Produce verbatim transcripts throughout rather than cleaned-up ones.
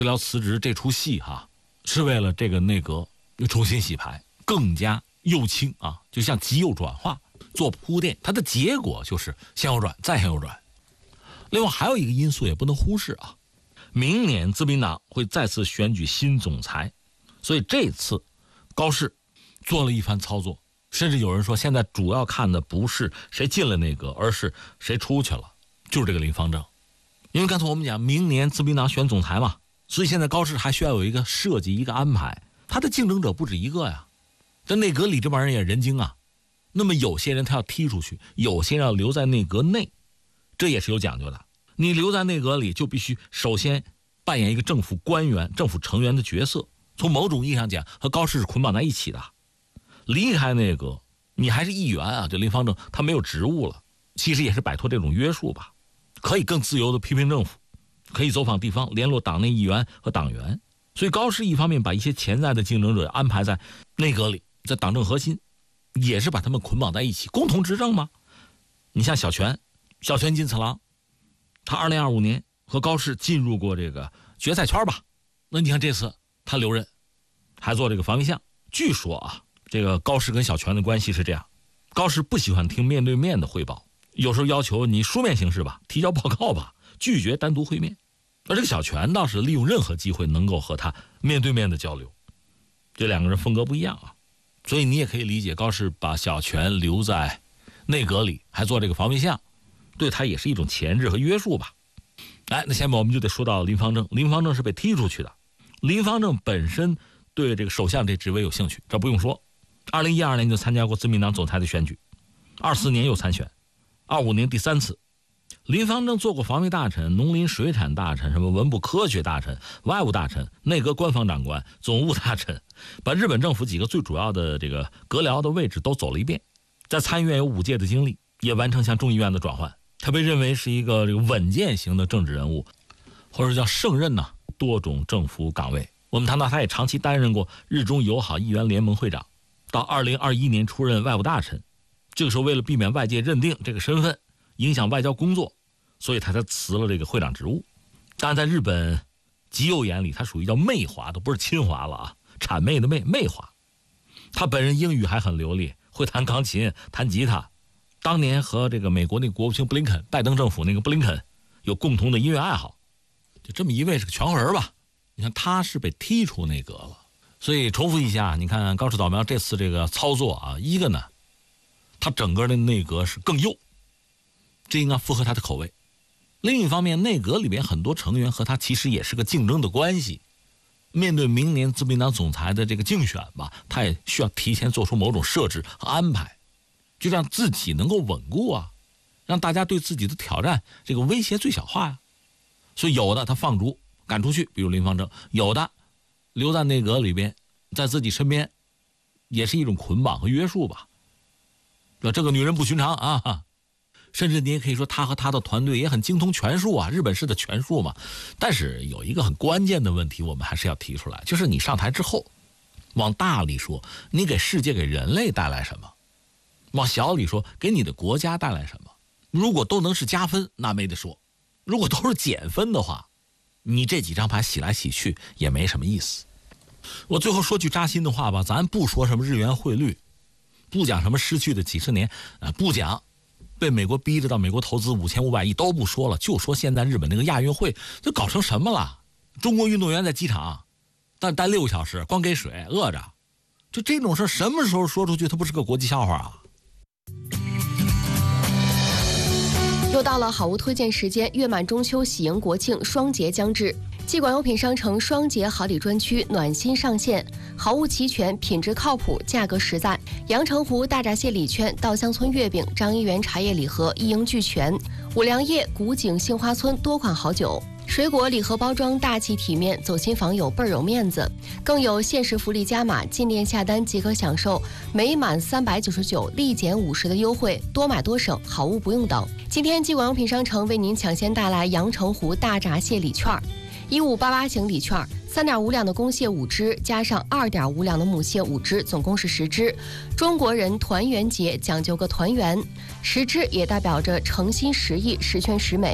聊辞职这出戏哈，是为了这个内阁重新洗牌，更加右倾啊，就像极右转化做铺垫，它的结果就是向右转再向右转。另外还有一个因素也不能忽视啊，明年自民党会再次选举新总裁，所以这次高市做了一番操作，甚至有人说现在主要看的不是谁进了内阁，而是谁出去了，就是这个林芳正。因为刚才我们讲明年自民党选总裁嘛，所以现在高市还需要有一个设计，一个安排，他的竞争者不止一个呀。这内阁里这帮人也人精啊，那么有些人他要踢出去，有些人要留在内阁内，这也是有讲究的。你留在内阁里就必须首先扮演一个政府官员、政府成员的角色，从某种意义上讲和高市是捆绑在一起的。离开内阁你还是议员啊，这林芳正他没有职务了，其实也是摆脱这种约束吧，可以更自由的批评政府，可以走访地方，联络党内议员和党员。所以高市一方面把一些潜在的竞争者安排在内阁里，在党政核心，也是把他们捆绑在一起，共同执政嘛。你像小泉小泉进次郎，他二零二五年和高市进入过这个决赛圈吧，那你看这次他留任，还做这个防卫项。据说啊，这个高市跟小泉的关系是这样，高市不喜欢听面对面的汇报，有时候要求你书面形式吧，提交报告吧，拒绝单独会面。而这个小泉倒是利用任何机会能够和他面对面的交流，这两个人风格不一样啊，所以你也可以理解高市把小泉留在内阁里，还做这个防卫项，对他也是一种钳制和约束吧。哎，那下面我们就得说到林芳正，林芳正是被踢出去的。林芳正本身对这个首相这职位有兴趣，这不用说。二零一二年就参加过自民党总裁的选举，二四年又参选，二五年第三次。林芳正做过防卫大臣、农林水产大臣、什么文部科学大臣、外务大臣、内阁官房长官、总务大臣，把日本政府几个最主要的这个阁僚的位置都走了一遍。在参议院有五届的经历，也完成向众议院的转换。他被认为是一个这个稳健型的政治人物，或者叫胜任呢、啊、多种政府岗位。我们谈到他也长期担任过日中友好议员联盟会长，到二零二一年出任外务大臣。这个时候为了避免外界认定这个身份影响外交工作，所以他才辞了这个会长职务。但在日本极右眼里，他属于叫媚华，都不是亲华了啊，谄媚的媚，媚华。他本人英语还很流利，会弹钢琴、弹吉他。当年和这个美国那个国务卿布林肯，拜登政府那个布林肯有共同的音乐爱好。就这么一位是个全人吧。你看他是被踢出内阁了。所以重复一下，你看高市早苗这次这个操作啊，一个呢，他整个的内阁是更右，这应该符合他的口味。另一方面，内阁里面很多成员和他其实也是个竞争的关系。面对明年自民党总裁的这个竞选吧，他也需要提前做出某种设置和安排，就让自己能够稳固啊，让大家对自己的挑战这个威胁最小化呀。所以有的他放逐赶出去，比如林芳正；有的留在内阁里边，在自己身边，也是一种捆绑和约束吧。这个女人不寻常啊，甚至你也可以说他和他的团队也很精通权术啊，日本式的权术嘛。但是有一个很关键的问题我们还是要提出来，就是你上台之后，往大里说你给世界给人类带来什么，往小里说给你的国家带来什么。如果都能是加分那没得说，如果都是减分的话，你这几张牌洗来洗去也没什么意思。我最后说句扎心的话吧，咱不说什么日元汇率，不讲什么失去的几十年，呃，不讲被美国逼着到美国投资五千五百亿都不说了，就说现在日本那个亚运会就搞成什么了？中国运动员在机场但待六个小时，光给水，饿着，就这种事什么时候说出去，它不是个国际笑话啊？ 又到了好物推荐时间，月满中秋，喜迎国庆，双节将至。季管用品商城双节好礼专区暖心上线，好物齐全，品质靠谱，价格实在。阳澄湖大闸蟹礼券、稻香村月饼、张一元茶叶礼盒一应俱全。五粮液、古井杏花村多款好酒。水果礼盒包装大气体面，走亲访友倍儿有面子。更有限时福利加码，进店下单即可享受每满三百九十九立减五十的优惠，多买多省，好物不用等。今天季管用品商城为您抢先带来阳澄湖大闸蟹礼券，一五八八型礼券，三点五两的公蟹五只，加上二点五两的母蟹五只，总共是十只。中国人团圆节讲究个团圆，十只也代表着诚心实意，十全十美。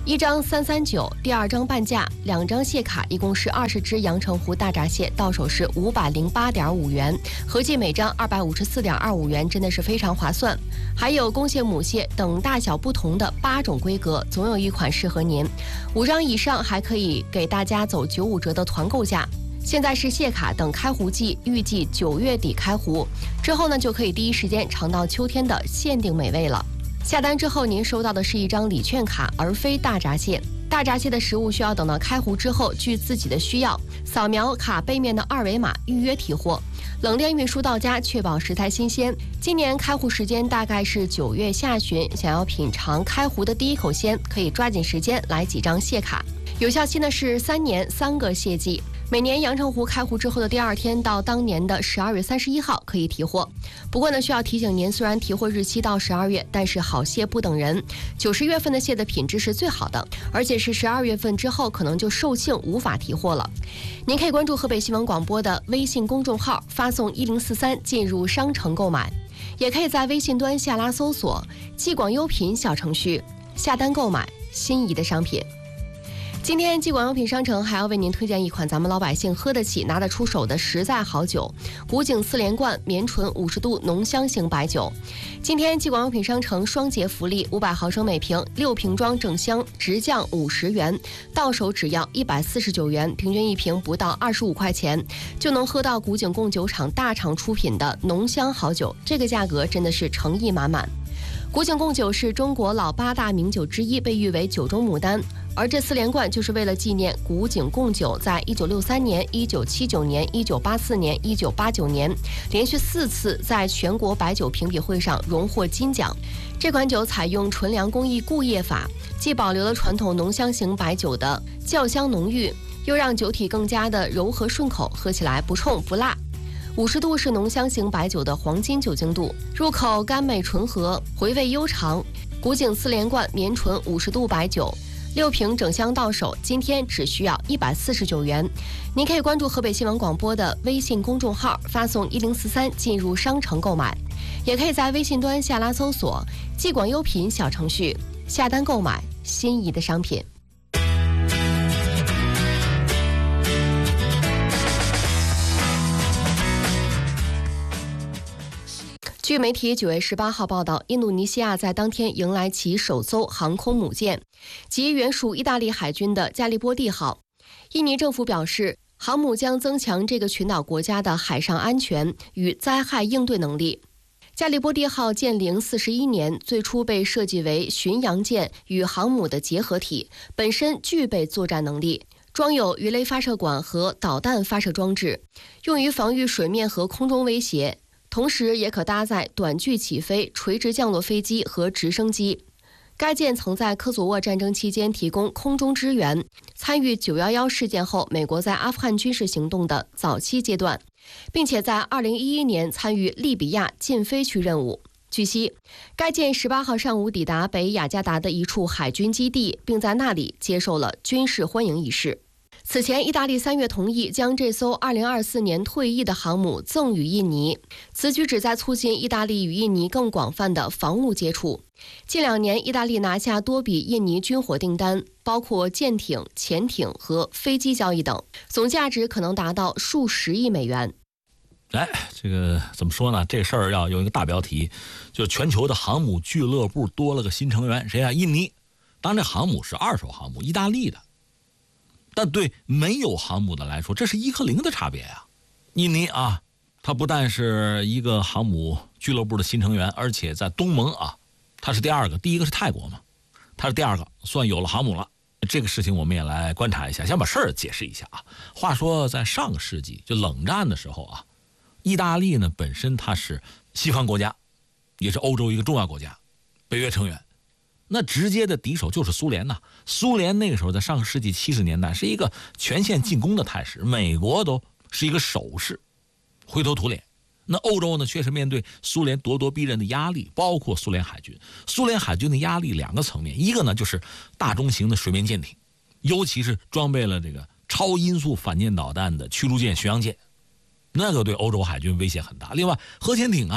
一张三三九，第二张半价，两张蟹卡，一共是二十只阳澄湖大闸蟹，到手是五百零八点五元，合计每张二百五十四点二五元，真的是非常划算。还有公蟹、母蟹等大小不同的八种规格，总有一款适合您。五张以上还可以给大家走九五折的团购价。现在是蟹卡等开湖季，预计九月底开湖，之后呢就可以第一时间尝到秋天的限定美味了。下单之后，您收到的是一张礼券卡，而非大闸蟹。大闸蟹的食物需要等到开湖之后，据自己的需要，扫描卡背面的二维码预约提货，冷链运输到家，确保食材新鲜。今年开湖时间大概是九月下旬，想要品尝开湖的第一口鲜，可以抓紧时间来几张蟹卡。有效期呢是三年三个蟹季。每年阳澄湖开湖之后的第二天到当年的十二月三十一号可以提货。不过呢，需要提醒您，虽然提货日期到十二月，但是好蟹不等人，九十月份的蟹的品质是最好的，而且是十二月份之后可能就售罄无法提货了。您可以关注河北新闻广播的微信公众号，发送一零四三进入商城购买，也可以在微信端下拉搜索济广优品小程序下单购买心仪的商品。今天济广优品商城还要为您推荐一款咱们老百姓喝得起拿得出手的实在好酒，古井四连冠绵醇五十度浓香型白酒。今天济广优品商城双节福利，五百毫升每瓶，六瓶装整箱直降五十元，到手只要一百四十九元，平均一瓶不到二十五块钱，就能喝到古井贡酒厂大厂出品的浓香好酒，这个价格真的是诚意满满。古井贡酒是中国老八大名酒之一，被誉为酒中牡丹。而这四连冠就是为了纪念古井贡酒在一九六三年、一九七九年、一九八四年、一九八九年连续四次在全国白酒评比会上荣获金奖。这款酒采用纯粮工艺固液法，既保留了传统浓香型白酒的酵香浓郁，又让酒体更加的柔和顺口，喝起来不冲不辣。五十度是浓香型白酒的黄金酒精度，入口甘美醇和，回味悠长。古井四连冠绵醇五十度白酒，六瓶整箱到手，今天只需要一百四十九元。您可以关注河北新闻广播的微信公众号，发送一零四三进入商城购买，也可以在微信端下拉搜索济广优品小程序下单购买心仪的商品。据媒体九月十八号报道，印度尼西亚在当天迎来其首艘航空母舰，即原属意大利海军的加利波第号。印尼政府表示，航母将增强这个群岛国家的海上安全与灾害应对能力。加利波第号建龄四十一年，最初被设计为巡洋舰与航母的结合体，本身具备作战能力，装有鱼雷发射管和导弹发射装置，用于防御水面和空中威胁。同时也可搭载短距起飞、垂直降落飞机和直升机。该舰曾在科索沃战争期间提供空中支援，参与九一一事件后美国在阿富汗军事行动的早期阶段，并且在二零一一年参与利比亚禁飞区任务。据悉，该舰十八号上午抵达北雅加达的一处海军基地，并在那里接受了军事欢迎仪式。此前，意大利三月同意将这艘二零二四年退役的航母赠予印尼，此举旨在促进意大利与印尼更广泛的防务接触。近两年，意大利拿下多笔印尼军火订单，包括舰艇、潜艇和飞机交易等，总价值可能达到数十亿美元。 哎，这个怎么说呢？这事儿要用一个大标题，就是全球的航母俱乐部多了个新成员，谁啊？印尼。当然，这航母是二手航母，意大利的。但对没有航母的来说，这是一和零的差别呀。印尼啊，它不但是一个航母俱乐部的新成员，而且在东盟啊，它是第二个，第一个是泰国嘛，它是第二个，算有了航母了。这个事情我们也来观察一下，先把事儿解释一下啊。话说在上个世纪就冷战的时候啊，意大利呢本身它是西方国家，也是欧洲一个重要国家，北约成员。那直接的敌手就是苏联呐。苏联那个时候在上个世纪七十年代是一个全线进攻的态势，美国都是一个守势，灰头土脸。那欧洲呢，确实面对苏联咄咄逼人的压力，包括苏联海军。苏联海军的压力两个层面，一个呢就是大中型的水面舰艇，尤其是装备了这个超音速反舰导弹的驱逐舰巡洋舰，那个对欧洲海军威胁很大。另外，核潜艇啊，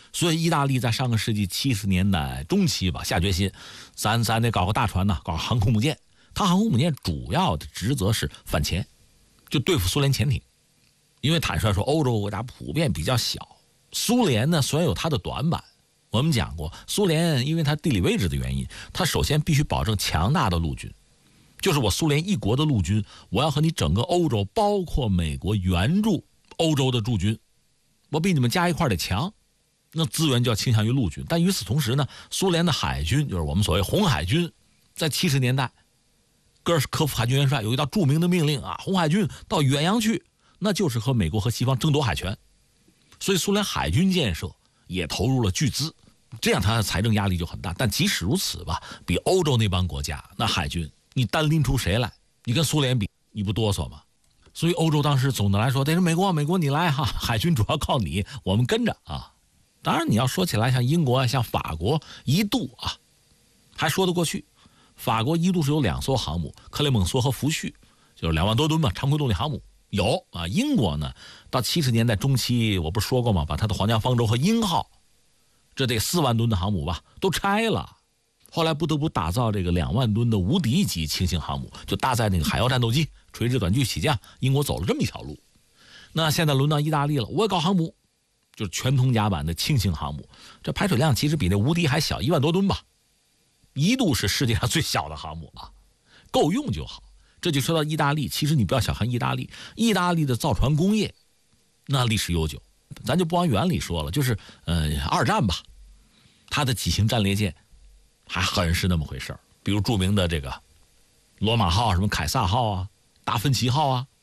所以意大利在上个世纪七十年代中期吧，下决心，咱咱得搞个大船呐，搞个航空母舰。它航空母舰主要的职责是反潜，就对付苏联潜艇。因为坦率说，欧洲国家普遍比较小，苏联呢虽然有它的短板，我们讲过，苏联因为它地理位置的原因，它首先必须保证强大的陆军，就是我苏联一国的陆军，我要和你整个欧洲，包括美国援助欧洲的驻军，我比你们加一块得强，那资源就要倾向于陆军。但与此同时呢，苏联的海军，就是我们所谓红海军，在七十年代，戈尔什科夫海军元帅有一道著名的命令啊，红海军到远洋去，那就是和美国和西方争夺海权。所以苏联海军建设也投入了巨资，这样它的财政压力就很大。但即使如此吧，比欧洲那帮国家，那海军你单拎出谁来，你跟苏联比，你不哆嗦吗？所以欧洲当时总的来说得是美国美国你来哈，海军主要靠你，我们跟着啊。当然你要说起来，像英国像法国一度啊还说得过去，法国一度是有两艘航母，克雷蒙梭和福煦，就是两万多吨吧，常规动力航母有啊。英国呢到七十年代中期，我不是说过吗，把它的皇家方舟和鹰号这得四万吨的航母吧都拆了，后来不得不打造这个两万吨的无敌级轻型航母，就搭载那个海妖战斗机，垂直短距起降。英国走了这么一条路。那现在轮到意大利了，我也搞航母，就是全通甲版的轻型航母，这排水量其实比那无敌还小，一万多吨吧，一度是世界上最小的航母啊，够用就好。这就说到意大利，其实你不要小看意大利，意大利的造船工业那历史悠久，咱就不往远里说了，就是呃二战吧，它的几型战列舰还很是那么回事儿，比如著名的这个罗马号、什么凯撒号啊、达芬奇号啊，